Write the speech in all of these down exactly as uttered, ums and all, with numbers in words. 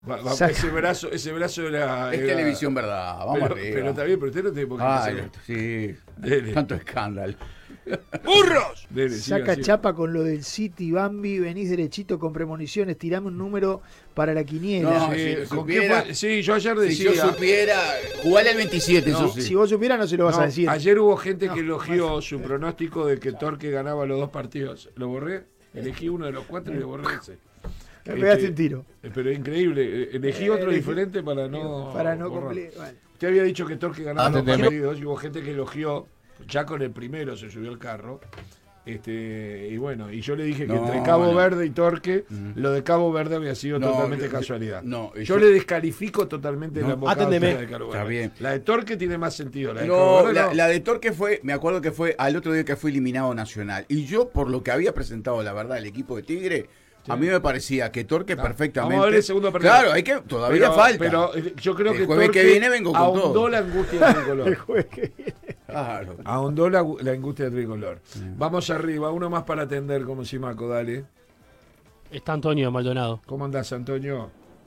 Va, va, ese brazo, ese brazo era... Es era, televisión, ¿verdad? Vamos pero, arriba. pero está bien, pero usted no tiene por qué Ay, hacer. sí. Dele. Tanto escándalo. ¡Burros! Dele, Saca siga, siga. chapa con lo del City, Bambi, venís derechito con premoniciones, tirame un número para la quiniela. No, Sí, si ¿con supiera- qué fue? Sí, yo ayer Si decía... yo supiera, jugale al veintisiete, No, eso sí. Si vos supieras no se lo vas No, a decir. ayer hubo gente que No, elogió su pronóstico de que Torque ganaba los dos partidos. ¿Lo borré? Elegí uno de los cuatro y lo borré ese. Me pegaste Este, un tiro. eh, Pero increíble. eh, Elegí Eh, otro elegí- diferente para no... Para no borrar. cumplir. Bueno. Usted había dicho que Torque ganaba Ah, los no, partidos y hubo gente que elogió. Ya con el primero se subió el carro. Este, y bueno, y yo le dije que No, entre Cabo no. Verde y Torque, Mm. lo de Cabo Verde había sido No, totalmente yo- casualidad. no, yo, yo- le descalifico totalmente No, la embocada atendeme. de Cabo Verde. Está bien. La de Torque tiene más sentido. La de Cabo No, Verde la, no. la de Torque fue, me acuerdo que fue al otro día que fue eliminado Nacional. Y yo, por lo que había presentado, la verdad, el equipo de Tigre, a mí me parecía que Torque Ah, perfectamente. vamos a ver el segundo partido. Claro, hay que, todavía pero, falta. Pero eh, yo creo El que jueves Torque que viene vengo con ahondó todo. la angustia del El tricolor. jueves que viene. Claro. Ahondó la, la angustia del tricolor. Vamos arriba, uno más para atender como Simaco, dale. Está Antonio Maldonado. ¿Cómo andás, Antonio?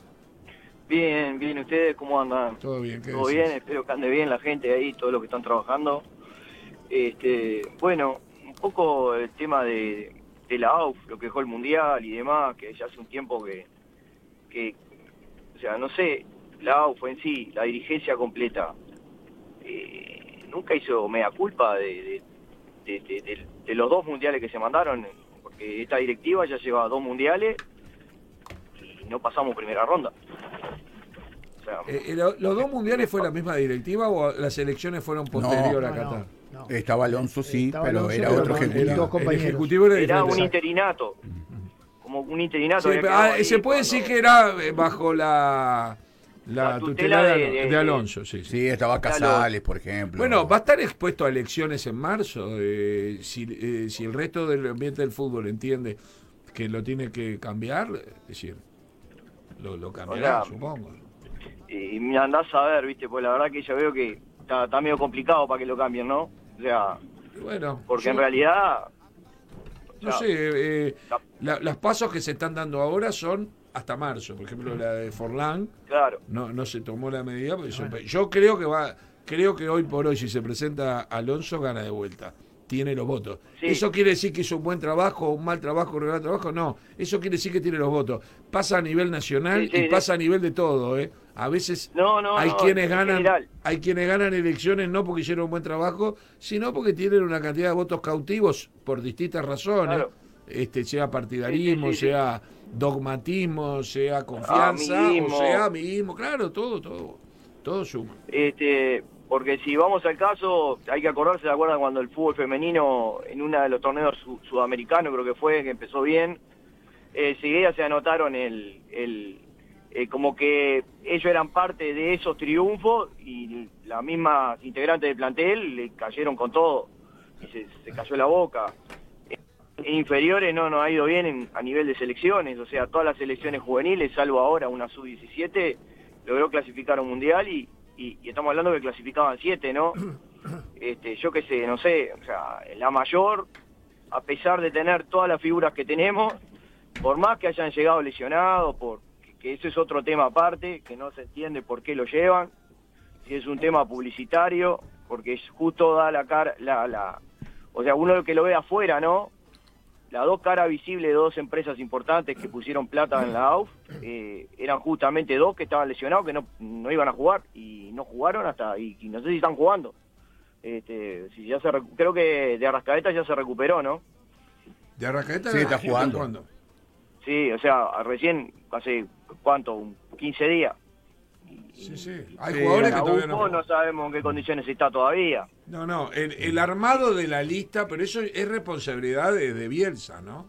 Bien, bien, ¿ustedes cómo andan? Todo bien, ¿qué Todo decís? bien, espero que ande bien la gente ahí, todos los que están trabajando. Este, bueno, un poco el tema de, de la A U F, lo que dejó el Mundial y demás, que ya hace un tiempo que, que o sea, no sé, la A U F en sí, la dirigencia completa, eh, nunca hizo mea culpa de, de, de, de- de- de los dos mundiales que se mandaron, porque esta directiva ya lleva dos mundiales y no pasamos primera ronda. O sea, Eh, eh, lo- ¿Los dos mundiales fue la misma directiva o las elecciones fueron posterior No, a no, Qatar? no. Estaba Alonso, sí, Estaba pero Alonso, era pero otro no, ejecutivo. era- dos compañeros. El ejecutivo era, era un diferente. interinato, como un interinato. Sí, había pero, quedado ah, ahí se puede cuando- decir que era eh, bajo la, la, La tutela, tutela de, de- Alo- de- de Alonso. Sí, sí. Sí, estaba Casales, por ejemplo. Bueno, va a estar expuesto a elecciones en marzo. eh, si, eh, si el resto del ambiente del fútbol entiende que lo tiene que cambiar, es decir, lo, lo cambiará, O sea, supongo. Y me andás a ver, viste, pues la verdad que yo veo que está, está medio complicado para que lo cambien, ¿no? O sea, Y bueno, porque yo en realidad... no o sea, sé, eh, la- la- las pasos que se están dando ahora son hasta marzo. Por ejemplo, la de Forlán Claro, no, no se tomó la medida. Porque eso- yo creo que va, creo que hoy por hoy, si se presenta Alonso, gana de vuelta. Tiene los votos. Sí. ¿Eso quiere decir que hizo un buen trabajo, un mal trabajo, un regular trabajo? No. Eso quiere decir que tiene los votos. Pasa a nivel nacional Sí, sí, y sí. pasa a nivel de todo, ¿eh? A veces no, no, hay no, quienes en ganan, general. hay quienes ganan elecciones no porque hicieron un buen trabajo, sino porque tienen una cantidad de votos cautivos por distintas razones. Claro. Este, sea partidarismo, Sí, sí, sí, sí. sea dogmatismo, sea confianza, Amiguismo. o sea amiguismo, claro, todo, todo, todo suma. Este, porque si vamos al caso, hay que acordarse, ¿se acuerdan cuando el fútbol femenino en uno de los torneos su- sudamericanos, creo que fue, que empezó bien, eh, enseguida se anotaron el, el eh, como que ellos eran parte de esos triunfos y las mismas integrantes del plantel le cayeron con todo y se, se cayó la boca. En inferiores no nos ha ido bien en- a nivel de selecciones, o sea, todas las selecciones juveniles, salvo ahora una sub diecisiete, logró clasificar a un mundial y, y, y estamos hablando que clasificaban siete, ¿no? Este, yo qué sé, no sé, o sea, la mayor, a pesar de tener todas las figuras que tenemos, por más que hayan llegado lesionados, por que, que eso es otro tema aparte, que no se entiende por qué lo llevan, si es un tema publicitario, porque es justo da la cara, la, la, o sea, uno que lo ve afuera, ¿no? Las dos caras visibles de dos empresas importantes que pusieron plata en la A U F, eh, eran justamente dos que estaban lesionados, que no, no iban a jugar, y no jugaron hasta, y, y no sé si están jugando. Este, si ya se recu- creo que de Arrascaeta ya se recuperó, ¿no? De Arrascaeta Sí, está ¿quién jugando. Sí, o sea, recién, hace, ¿cuánto? Un quince días. Sí, sí. Hay Sí, jugadores que La todavía no U F O juegan. no sabemos en qué condiciones está todavía. No, no, el, el armado de la lista, pero eso es responsabilidad de, de Bielsa, ¿no?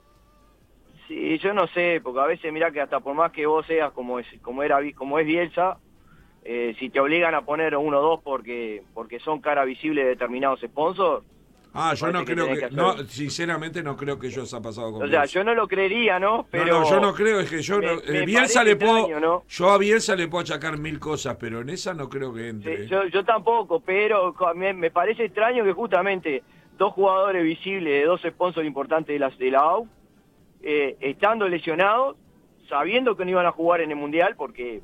Sí, yo no sé, porque a veces mirá que hasta por más que vos seas como es como era como es Bielsa, eh, si te obligan a poner uno o dos porque porque son cara visible de determinados sponsors, Ah, yo no Parece que creo tenés que, que no, hacer- sinceramente no creo que eso haya pasado con o sea, Bielsa. yo no lo creería, ¿no? Pero no, no, yo no creo, es que yo me- no, me eh, Bielsa parece le puedo, extraño, ¿no? yo a Bielsa le puedo achacar mil cosas, pero en esa no creo que Sí, entre. yo, yo tampoco, pero co- me, me parece extraño que justamente dos jugadores visibles de dos sponsors importantes de la, de la A U, eh, estando lesionados, sabiendo que no iban a jugar en el Mundial, porque